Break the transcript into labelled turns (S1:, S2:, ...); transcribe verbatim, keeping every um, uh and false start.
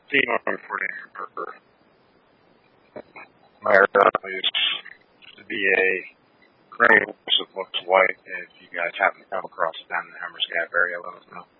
S1: Team one forty Parker. My aircraft is to be a gray that looks white. If you guys happen to come across it down in the Hammersgap area, let us know.